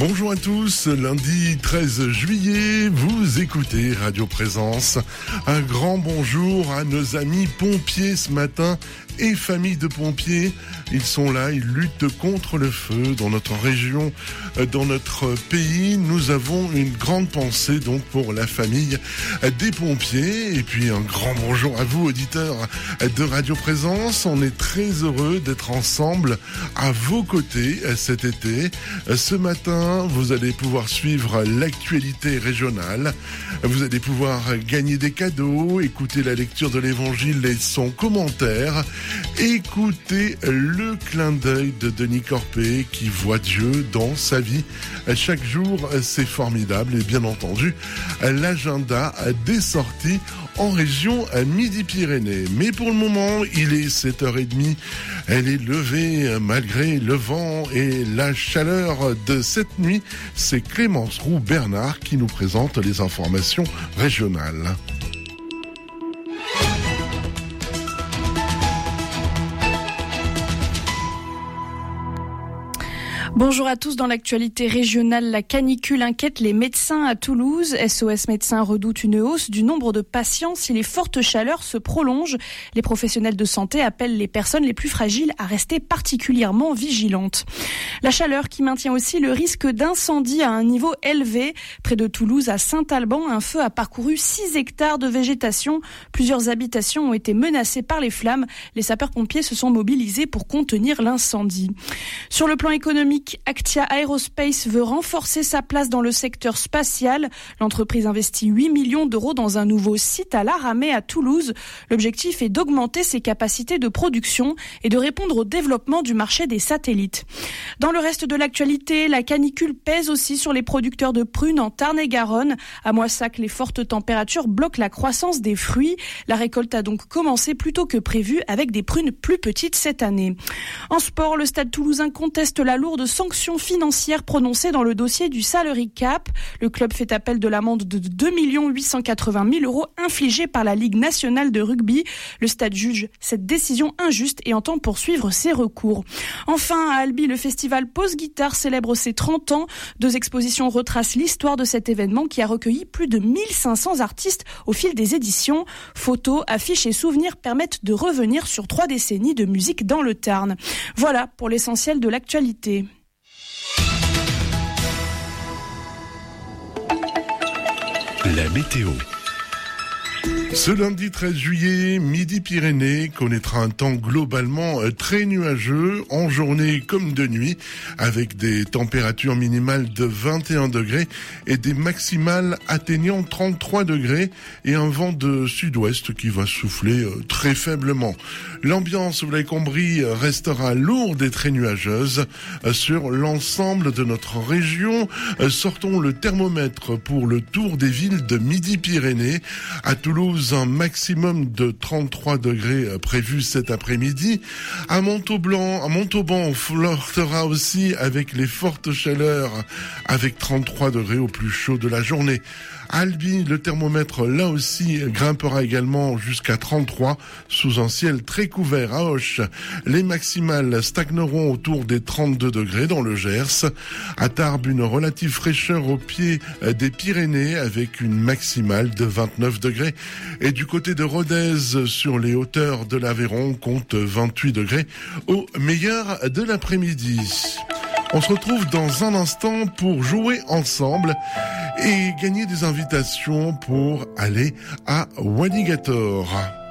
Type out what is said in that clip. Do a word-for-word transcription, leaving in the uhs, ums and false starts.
Bonjour à tous, lundi treize juillet, vous écoutez Radio Présence. Un grand bonjour à nos amis pompiers ce matin et familles de pompiers. Ils sont là, ils luttent contre le feu dans notre région, dans notre pays. Nous avons une grande pensée donc pour la famille des pompiers. Et puis un grand bonjour à vous, auditeurs de Radio Présence. On est très heureux d'être ensemble à vos côtés cet été. Ce matin, vous allez pouvoir suivre l'actualité régionale. Vous allez pouvoir gagner des cadeaux, écouter la lecture de l'Évangile et son commentaire, écouter le clin d'œil de Denis Corpé qui voit Dieu dans sa vie. Chaque jour, c'est formidable. Et bien entendu, l'agenda des sorties en région Midi-Pyrénées. Mais pour le moment, il est sept heures trente. Elle est levée malgré le vent et la chaleur de cette nuit. C'est Clémence Roux-Bernard qui nous présente les informations régionales. Bonjour à tous. Dans l'actualité régionale, la canicule inquiète les médecins à Toulouse. S O S Médecins redoute une hausse du nombre de patients si les fortes chaleurs se prolongent. Les professionnels de santé appellent les personnes les plus fragiles à rester particulièrement vigilantes. La chaleur qui maintient aussi le risque d'incendie à un niveau élevé. Près de Toulouse, à Saint-Alban, un feu a parcouru six hectares de végétation. Plusieurs habitations ont été menacées par les flammes. Les sapeurs-pompiers se sont mobilisés pour contenir l'incendie. Sur le plan économique, Actia Aerospace veut renforcer sa place dans le secteur spatial. L'entreprise investit huit millions d'euros dans un nouveau site à l'Aramée à Toulouse. L'objectif est d'augmenter ses capacités de production et de répondre au développement du marché des satellites. Dans le reste de l'actualité, la canicule pèse aussi sur les producteurs de prunes en Tarn-et-Garonne. À Moissac, les fortes températures bloquent la croissance des fruits. La récolte a donc commencé plus tôt que prévu avec des prunes plus petites cette année. En sport, le Stade Toulousain conteste la lourde sanctions financières prononcées dans le dossier du Salary Cap. Le club fait appel de l'amende de deux millions huit cent quatre-vingt mille euros infligée par la Ligue nationale de rugby. Le stade juge cette décision injuste et entend poursuivre ses recours. Enfin, à Albi, le festival Pause Guitare célèbre ses trente ans. Deux expositions retracent l'histoire de cet événement qui a recueilli plus de mille cinq cents artistes au fil des éditions. Photos, affiches et souvenirs permettent de revenir sur trois décennies de musique dans le Tarn. Voilà pour l'essentiel de l'actualité. La météo. Ce lundi treize juillet, Midi-Pyrénées connaîtra un temps globalement très nuageux, en journée comme de nuit, avec des températures minimales de vingt et un degrés et des maximales atteignant trente-trois degrés et un vent de sud-ouest qui va souffler très faiblement. L'ambiance, vous l'avez compris, restera lourde et très nuageuse sur l'ensemble de notre région. Sortons le thermomètre pour le tour des villes de Midi-Pyrénées. À Toulouse, un maximum de trente-trois degrés prévu cet après-midi. À Montauban, à Montauban, on flirtera aussi avec les fortes chaleurs, avec trente-trois degrés au plus chaud de la journée. À Albi, le thermomètre, là aussi, grimpera également jusqu'à trente-trois, sous un ciel très couvert. À Auch, les maximales stagneront autour des trente-deux degrés dans le Gers. À Tarbes, une relative fraîcheur au pied des Pyrénées, avec une maximale de vingt-neuf degrés. Et du côté de Rodez, sur les hauteurs de l'Aveyron, on compte vingt-huit degrés au meilleur de l'après-midi. On se retrouve dans un instant pour jouer ensemble et gagner des invitations pour aller à Walligator.